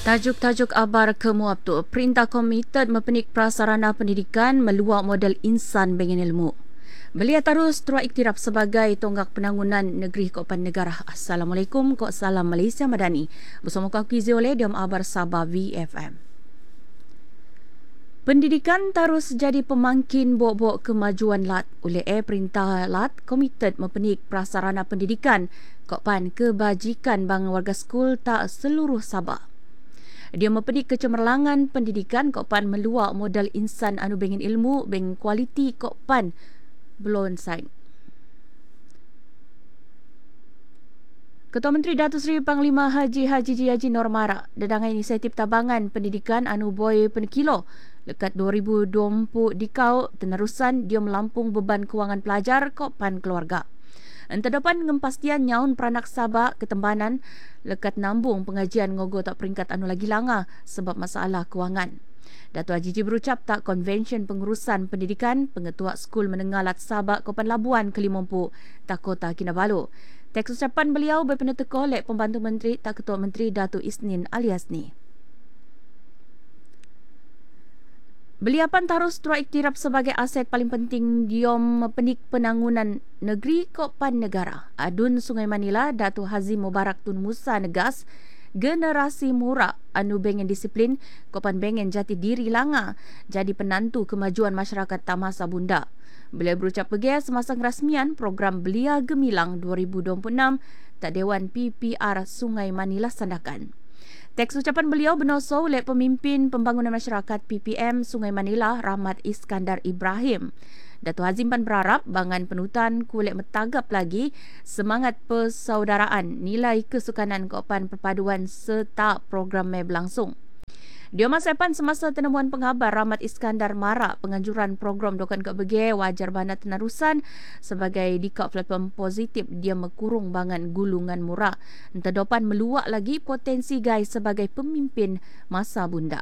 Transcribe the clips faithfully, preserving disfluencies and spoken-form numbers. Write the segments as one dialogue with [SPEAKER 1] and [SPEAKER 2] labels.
[SPEAKER 1] Tajuk-tajuk abar kemuap tu, Perintah Komited Mempenik Prasarana Pendidikan meluak model insan bengen ilmu. Belia terus terus iktiraf sebagai tonggak penangunan negeri Kopan Negara. Assalamualaikum, Kok Salam Malaysia Madani. Bersama Kak Kizi oleh Diam Abar Sabah V F M. Pendidikan terus jadi pemangkin bok-bok kemajuan L A T. Oleh eh Perintah L A T Komited Mempenik Prasarana Pendidikan Kopan Kebajikan bang warga skul tak seluruh Sabah. Dia mempedik kecemerlangan pendidikan Kopan meluak modal insan anu bengin ilmu beng kualiti Kopan belum saing. Ketua Menteri Datuk Seri Panglima Haji Haji Ji Haji Nor Mara dedang inisiatif tabangan pendidikan anu boy penekilo lekat dua ribu dua puluh dikau tenerusan dia melampung beban kewangan pelajar Kopan keluarga. Enterdapan ngempastian nyaun peranak Sabah ketembanan lekat nambung pengajian ngogo tak peringkat anu lagi langa sebab masalah kewangan. Datuk Haji Ji berucap tak konvensyen pengurusan pendidikan pengetua skul menengah Lat Sabah Kopan Labuan Kelimompu tak Kota Kinabalu. Teks ucapan beliau berpenetekoh oleh Pembantu Menteri tak Ketua Menteri Datuk Isnin Aliasni. Beliapan terus terus iktiraf sebagai aset paling penting diom penik penangunan negeri Kopan Negara. Adun Sungai Manila, Datuk Hazim Mubarak Tun Musa negas, generasi murak anu bengen disiplin Kopan bengen jati diri langa jadi penantu kemajuan masyarakat Tamasa Bunda. Beliau berucap pegeh semasa ngerasmian program Belia Gemilang dua ribu dua puluh enam tak Dewan P P R Sungai Manila Sandakan. Teks ucapan beliau benoso oleh pemimpin pembangunan masyarakat P P M Sungai Manila Rahmat Iskandar Ibrahim. Datuk Hazim Pan berharap bangan penutan kulit metagap lagi semangat persaudaraan nilai kesukanan Kopan perpaduan serta program meh berlangsung. Dia masapan semasa tenemuan penghabar Rahmat Iskandar marak penganjuran program dokan Kak Bege wajar bana tenarusan sebagai dikak platform positif dia mekurung bangan gulungan murah. Entedopan meluak lagi potensi guys sebagai pemimpin masa bunda.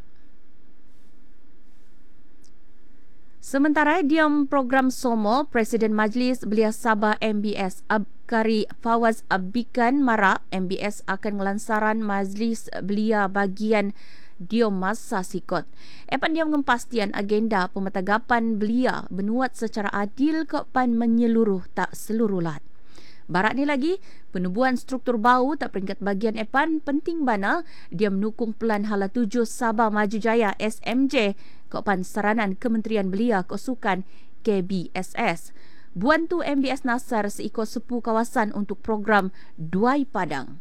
[SPEAKER 1] Sementara diam program Somo, Presiden Majlis Belia Sabah M B S Abkari Fawaz Abikan marak M B S akan melansaran Majlis Belia bagian dia masa sikot. Epan dia mengempastian agenda pemetagapan belia benuat secara adil Kopan menyeluruh tak seluruh lat. Barat ni lagi, penubuhan struktur bau tak peringkat bagian Epan penting bana dia menukung pelan hala tujuh Sabah Maju Jaya S M J Kopan saranan Kementerian Belia Kesukan K B S S. Buantu M B S Nasar seikut sepu kawasan untuk program Duai Padang.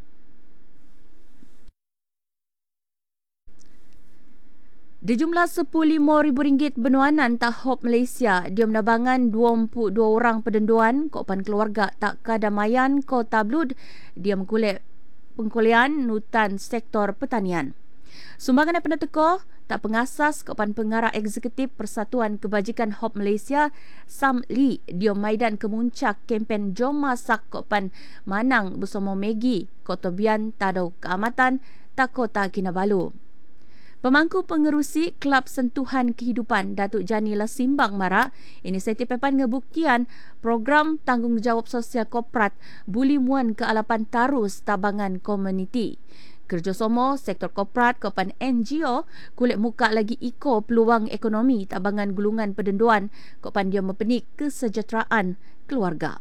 [SPEAKER 1] Di jumlah sepuluh lima ribu ringgit benuanan tahap Malaysia, dia menabangan dua puluh dua orang pendenduan Kopan keluarga tak kadamayan Kota Blud, dia mengkulit pengkulian nutan sektor pertanian. Sumbangan daripada teko tak pengasas Kopan pengarah eksekutif Persatuan Kebajikan Hop Malaysia Sam Lee dia maidan kemuncak kempen Jom Masak Kopan Manang bersama Megi Kota Bian Tadau Keamatan tak Kota Kinabalu. Pemangku pengerusi Kelab Sentuhan Kehidupan Datuk Jani Lasimbang marak inisiatif Epan ngebuktian program tanggungjawab sosial korporat buli muan ke alapan tarus tabangan komuniti. Kerjasama sektor korporat Kopan N G O kulit muka lagi iko peluang ekonomi tabangan gulungan pendenduan Kopan dia mempenik kesejahteraan keluarga.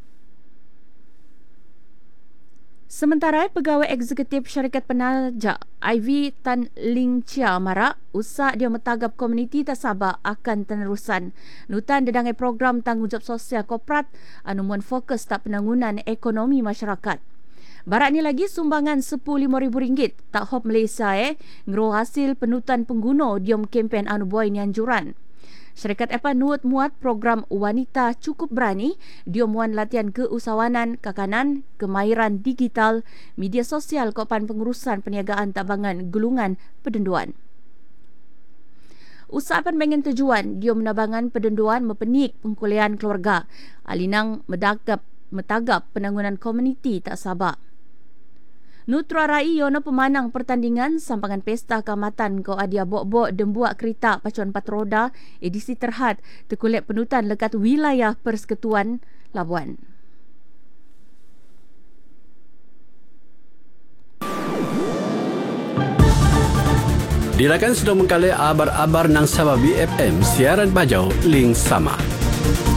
[SPEAKER 1] Sementara pegawai eksekutif syarikat penaja Ivy Tan Ling Chia marak usaha dia metagap komuniti Tasabah akan tenerusan. Nutan dedangai program tanggungjawab sosial korporat anu muan fokus tak penangunan ekonomi masyarakat. Barat ni lagi sumbangan sepuluh lima ribu ringgit tak hop Malaysia eh ngeroh hasil penutan pengguna diom kempen anu buai ni anjuran. Syarikat Epan nuat muat program wanita cukup berani, dia muan latihan keusahawanan, kakanan, kemahiran digital, media sosial Kopan pengurusan perniagaan tabangan gulungan pendenduan. Usaha Epan bengen tujuan, dia menabangan pendenduan mempenik pengkulian keluarga. Alinang medagap metagap penangunan komuniti tak Sabah. Nutra Rai yono pemanang pertandingan sampangan pesta keamatan ko adia bok-bok dembuak kereta pacuan empat roda edisi terhad terkulit penutan lekat wilayah Persekutuan Labuan.
[SPEAKER 2] Dilakan sudah mengkali abar-abar nang Sabah B F M siaran bajau ling sama.